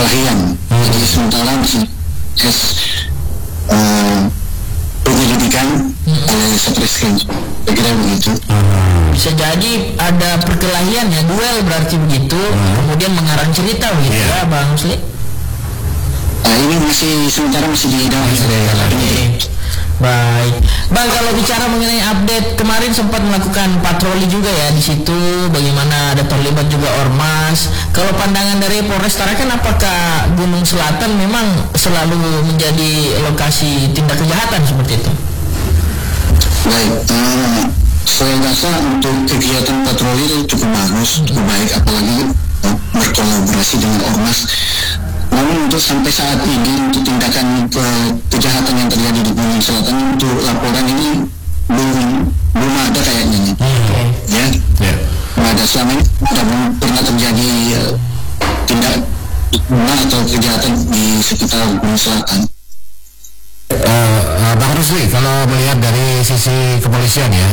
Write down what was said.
perkelahian. Jadi sementara masih proses penyelidikan oleh Satreskrim. Saya kira begitu. Bisa jadi ada perkelahian ya, duel berarti begitu, kemudian mengarang cerita begitu ya Bang Musli. Nah, ini sementara masih didalami. Baik, Bang, kalau bicara mengenai update kemarin sempat melakukan patroli juga ya di situ, bagaimana ada terlibat juga ormas. Kalau pandangan dari Polres Tarakan, apakah Gunung Selatan memang selalu menjadi lokasi tindak kejahatan seperti itu? Baik, saya rasa untuk kegiatan patroli itu cukup bagus, cukup baik, apalagi berkolaborasi dengan ormas. Namun untuk sampai saat ini untuk tindakan kejahatan yang terjadi di Gunung Selatan, untuk laporan ini belum ada kayaknya nih. Ya, belum ada, selama ini tidak pernah terjadi tindak atau kejahatan di sekitar Gunung Selatan. Bang Rusli, kalau melihat dari sisi kepolisian ya,